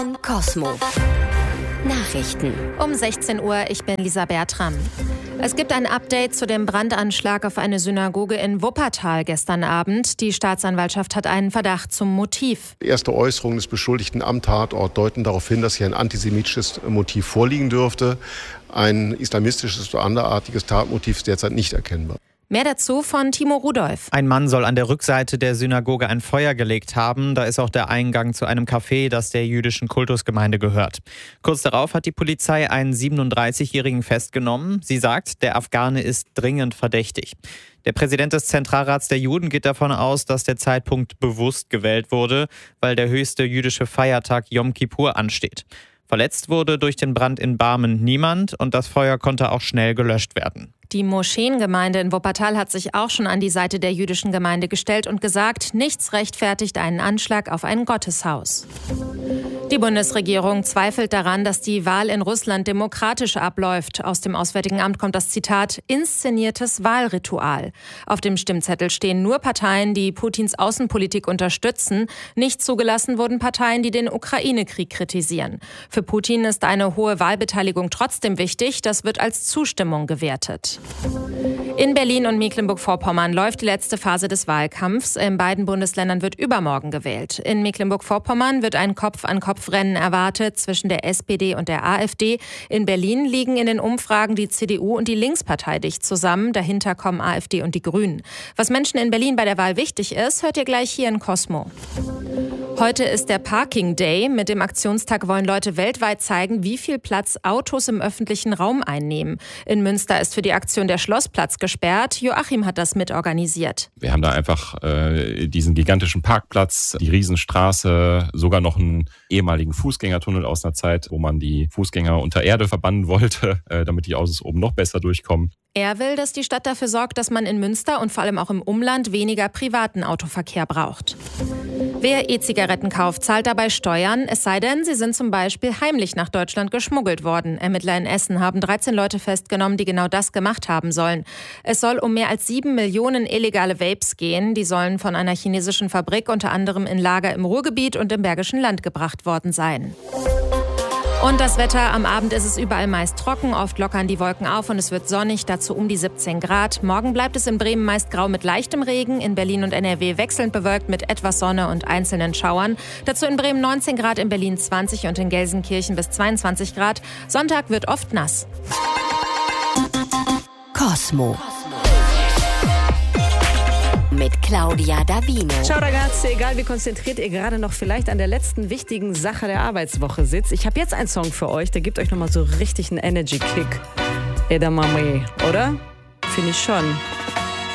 Cosmo. Nachrichten. Um 16 Uhr, ich bin Lisa Bertram. Es gibt ein Update zu dem Brandanschlag auf eine Synagoge in Wuppertal gestern Abend. Die Staatsanwaltschaft hat einen Verdacht zum Motiv. Erste Äußerungen des Beschuldigten am Tatort deuten darauf hin, dass hier ein antisemitisches Motiv vorliegen dürfte. Ein islamistisches oder anderartiges Tatmotiv ist derzeit nicht erkennbar. Mehr dazu von Timo Rudolph. Ein Mann soll an der Rückseite der Synagoge ein Feuer gelegt haben. Da ist auch der Eingang zu einem Café, das der jüdischen Kultusgemeinde gehört. Kurz darauf hat die Polizei einen 37-Jährigen festgenommen. Sie sagt, der Afghane ist dringend verdächtig. Der Präsident des Zentralrats der Juden geht davon aus, dass der Zeitpunkt bewusst gewählt wurde, weil der höchste jüdische Feiertag Yom Kippur ansteht. Verletzt wurde durch den Brand in Barmen niemand und das Feuer konnte auch schnell gelöscht werden. Die Moscheengemeinde in Wuppertal hat sich auch schon an die Seite der jüdischen Gemeinde gestellt und gesagt, nichts rechtfertigt einen Anschlag auf ein Gotteshaus. Die Bundesregierung zweifelt daran, dass die Wahl in Russland demokratisch abläuft. Aus dem Auswärtigen Amt kommt das Zitat, inszeniertes Wahlritual. Auf dem Stimmzettel stehen nur Parteien, die Putins Außenpolitik unterstützen. Nicht zugelassen wurden Parteien, die den Ukraine-Krieg kritisieren. Für Putin ist eine hohe Wahlbeteiligung trotzdem wichtig. Das wird als Zustimmung gewertet. In Berlin und Mecklenburg-Vorpommern läuft die letzte Phase des Wahlkampfs. In beiden Bundesländern wird übermorgen gewählt. In Mecklenburg-Vorpommern wird ein Kopf-an-Kopf-Rennen erwartet zwischen der SPD und der AfD. In Berlin liegen in den Umfragen die CDU und die Linkspartei dicht zusammen. Dahinter kommen AfD und die Grünen. Was Menschen in Berlin bei der Wahl wichtig ist, hört ihr gleich hier in Cosmo. Heute ist der Parking Day. Mit dem Aktionstag wollen Leute weltweit zeigen, wie viel Platz Autos im öffentlichen Raum einnehmen. In Münster ist für die Aktion der Schlossplatz gesperrt. Joachim hat das mitorganisiert. Wir haben da einfach diesen gigantischen Parkplatz, die Riesenstraße, sogar noch einen ehemaligen Fußgängertunnel aus einer Zeit, wo man die Fußgänger unter Erde verbannen wollte, damit die Autos oben noch besser durchkommen. Er will, dass die Stadt dafür sorgt, dass man in Münster und vor allem auch im Umland weniger privaten Autoverkehr braucht. Wer E-Zigaretten kauft, zahlt dabei Steuern, es sei denn, sie sind zum Beispiel heimlich nach Deutschland geschmuggelt worden. Ermittler in Essen haben 13 Leute festgenommen, die genau das gemacht haben sollen. Es soll um mehr als 7 Millionen illegale Vapes gehen. Die sollen von einer chinesischen Fabrik unter anderem in Lager im Ruhrgebiet und im Bergischen Land gebracht worden sein. Und das Wetter, am Abend ist es überall meist trocken, oft lockern die Wolken auf und es wird sonnig, dazu um die 17 Grad. Morgen bleibt es in Bremen meist grau mit leichtem Regen, in Berlin und NRW wechselnd bewölkt mit etwas Sonne und einzelnen Schauern. Dazu in Bremen 19 Grad, in Berlin 20 und in Gelsenkirchen bis 22 Grad. Sonntag wird oft nass. Cosmo. Mit Claudia Davino. Ciao ragazzi, egal wie konzentriert ihr gerade noch vielleicht an der letzten wichtigen Sache der Arbeitswoche sitzt. Ich habe jetzt einen Song für euch, der gibt euch nochmal so richtig einen Energy-Kick. Edamame, oder? Finde ich schon.